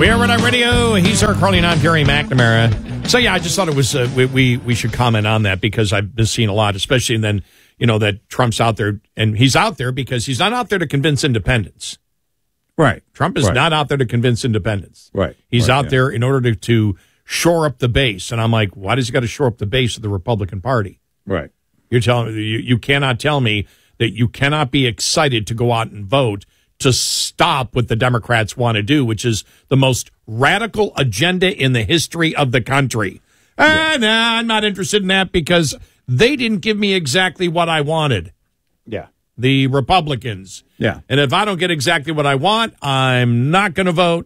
We are Red Eye Radio. He's our Carly, and I'm Gary McNamara. So, yeah, I just thought it was we should comment on that because I've been seeing a lot, especially then, that Trump's out there. And he's out there because he's not out there to convince independents. Right. Trump is not out there to convince independents. Right. He's out there in order to shore up the base. And I'm like, why does he got to shore up the base of the Republican Party? Right. You're telling me you cannot tell me that you cannot be excited to go out and vote to stop what the Democrats want to do, which is the most radical agenda in the history of the country. No, I'm not interested in that because they didn't give me exactly what I wanted. Yeah. The Republicans. Yeah. And if I don't get exactly what I want, I'm not going to vote.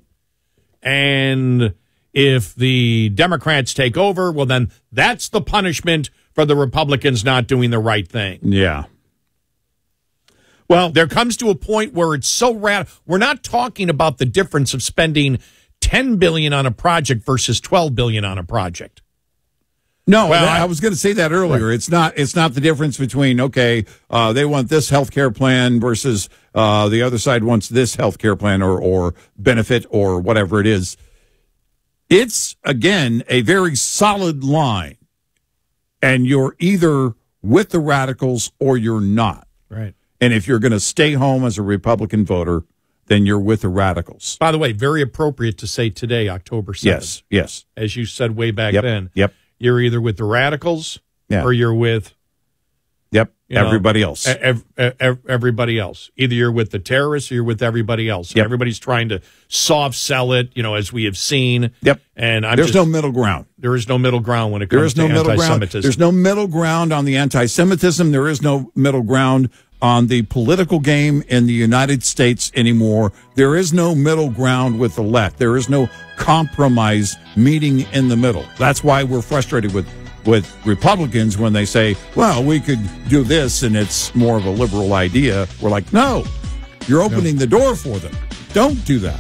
And if the Democrats take over, well, then that's the punishment for the Republicans not doing the right thing. Yeah. Well, there comes to a point where it's so radical. We're not talking about the difference of spending $10 billion on a project versus $12 billion on a project. No, well, I was going to say that earlier. Right. It's not the difference between, they want this health care plan versus the other side wants this health care plan or benefit or whatever it is. It's, again, a very solid line. And you're either with the radicals or you're not. Right. And if you're going to stay home as a Republican voter, then you're with the radicals. By the way, very appropriate to say today, October 7th. Yes. As you said way back then. Yep. You're either with the radicals or you're with everybody else. Everybody else. Either you're with the terrorists or you're with everybody else. Yep. Everybody's trying to soft sell it, as we have seen. Yep. And there's no middle ground. There is no middle ground when it comes to anti-Semitism. There's no middle ground on the anti-Semitism. There is no middle ground on the political game in the United States anymore. There is no middle ground with the left. There is no compromise meeting in the middle. That's why we're frustrated with Republicans when they say, well, we could do this and it's more of a liberal idea. We're like, no, you're opening the door for them. Don't do that.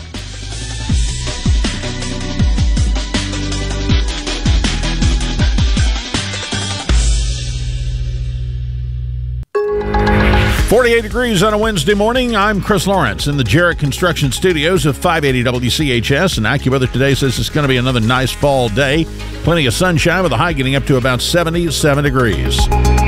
.48 degrees on a Wednesday morning. I'm Chris Lawrence in the Jarrett Construction Studios of 580 WCHS. And AccuWeather today says it's going to be another nice fall day. Plenty of sunshine with a high getting up to about 77 degrees.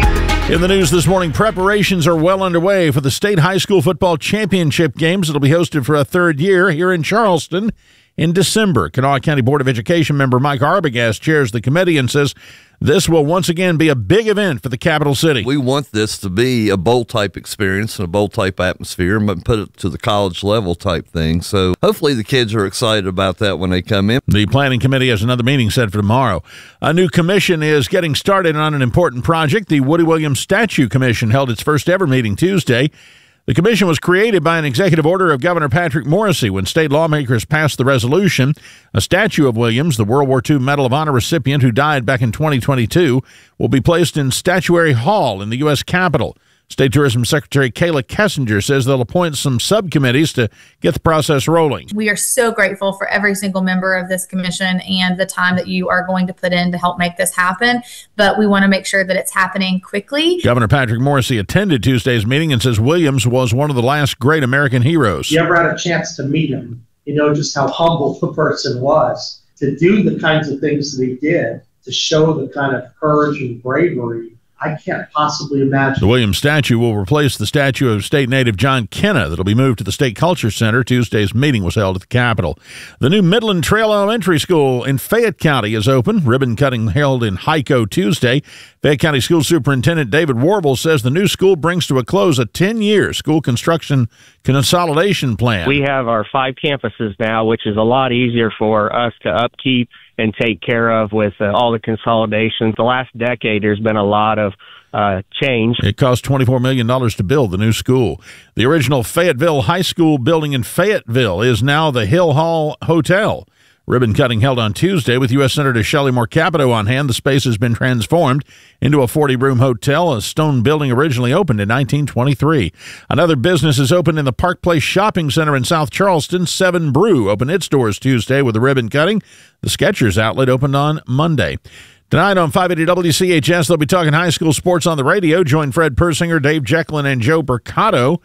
In the news this morning, preparations are well underway for the state high school football championship games. It'll be hosted for a third year here in Charleston in December. Kanawha County Board of Education member Mike Arbogast chairs the committee and says this will once again be a big event for the capital city. We want this to be a bowl-type experience and a bowl-type atmosphere and put it to the college level type thing. So hopefully the kids are excited about that when they come in. The planning committee has another meeting set for tomorrow. A new commission is getting started on an important project. The Woody Williams Statue Commission held its first ever meeting Tuesday. The commission was created by an executive order of Governor Patrick Morrisey when state lawmakers passed the resolution. A statue of Williams, the World War II Medal of Honor recipient who died back in 2022, will be placed in Statuary Hall in the U.S. Capitol. State Tourism Secretary Kayla Kessinger says they'll appoint some subcommittees to get the process rolling. We are so grateful for every single member of this commission and the time that you are going to put in to help make this happen. But we want to make sure that it's happening quickly. Governor Patrick Morrisey attended Tuesday's meeting and says Williams was one of the last great American heroes. You ever had a chance to meet him, just how humble the person was. To do the kinds of things that he did, to show the kind of courage and bravery, I can't possibly imagine. The Williams statue will replace the statue of state native John Kenna that'll be moved to the State Culture Center. Tuesday's meeting was held at the Capitol. The new Midland Trail Elementary School in Fayette County is open. Ribbon cutting held in Hico Tuesday. Fayette County School Superintendent David Warble says the new school brings to a close a 10-year school construction consolidation plan. We have our 5 campuses now, which is a lot easier for us to upkeep and take care of with all the consolidations. The last decade, there's been a lot of change. It cost $24 million to build the new school. The original Fayetteville High School building in Fayetteville is now the Hill Hall Hotel. Ribbon cutting held on Tuesday with U.S. Senator Shelley Moore Capito on hand. The space has been transformed into a 40-room hotel, a stone building originally opened in 1923. Another business is opened in the Park Place Shopping Center in South Charleston. 7 Brew opened its doors Tuesday with a ribbon cutting. The Skechers outlet opened on Monday. Tonight on 580 WCHS, they'll be talking high school sports on the radio. Join Fred Persinger, Dave Jecklin, and Joe Bercato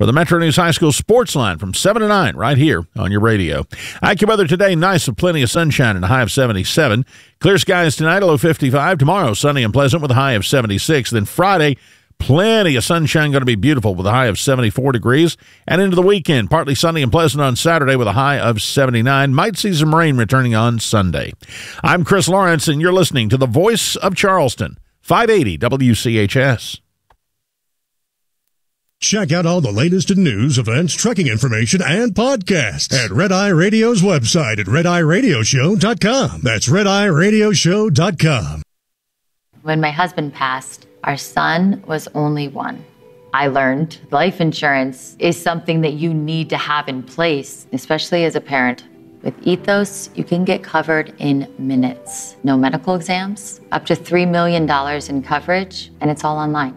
for the Metro News High School Sports Line from 7 to 9 right here on your radio. AccuWeather today, nice with plenty of sunshine and a high of 77. Clear skies tonight, a low 55. Tomorrow, sunny and pleasant with a high of 76. Then Friday, plenty of sunshine, going to be beautiful with a high of 74 degrees. And into the weekend, partly sunny and pleasant on Saturday with a high of 79. Might see some rain returning on Sunday. I'm Chris Lawrence, and you're listening to the Voice of Charleston, 580 WCHS. Check out all the latest in news, events, trucking information, and podcasts at Red Eye Radio's website at RedEyeRadioshow.com. That's RedEyeRadioshow.com. When my husband passed, our son was only one. I learned life insurance is something that you need to have in place, especially as a parent. With Ethos, you can get covered in minutes. No medical exams, up to $3 million in coverage, and it's all online.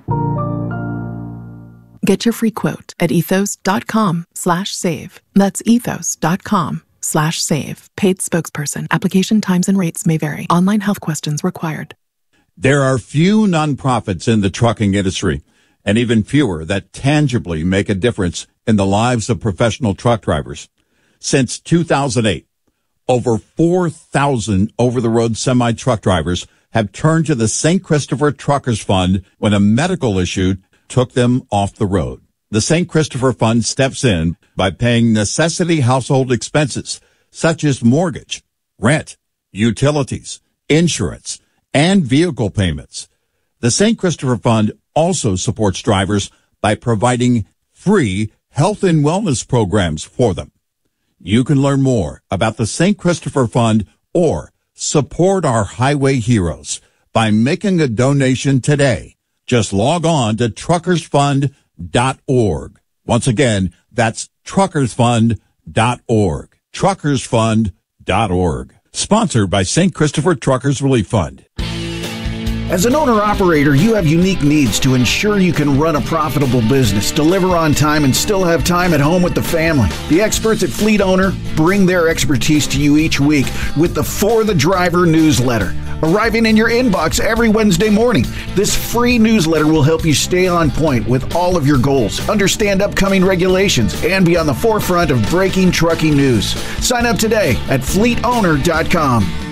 Get your free quote at ethos.com/save. That's ethos.com/save. Paid spokesperson. Application times and rates may vary. Online health questions required. There are few nonprofits in the trucking industry, and even fewer that tangibly make a difference in the lives of professional truck drivers. Since 2008, over 4,000 over-the-road semi-truck drivers have turned to the St. Christopher Truckers Fund when a medical issue took them off the road. The St. Christopher Fund steps in by paying necessity household expenses such as mortgage, rent, utilities, insurance, and vehicle payments. The St. Christopher Fund also supports drivers by providing free health and wellness programs for them. You can learn more about the St. Christopher Fund or support our highway heroes by making a donation today. Just log on to truckersfund.org. Once again, that's truckersfund.org. Truckersfund.org. Sponsored by St. Christopher Truckers Relief Fund. As an owner-operator, you have unique needs to ensure you can run a profitable business, deliver on time, and still have time at home with the family. The experts at Fleet Owner bring their expertise to you each week with the For the Driver newsletter, arriving in your inbox every Wednesday morning. This free newsletter will help you stay on point with all of your goals, understand upcoming regulations, and be on the forefront of breaking trucking news. Sign up today at fleetowner.com.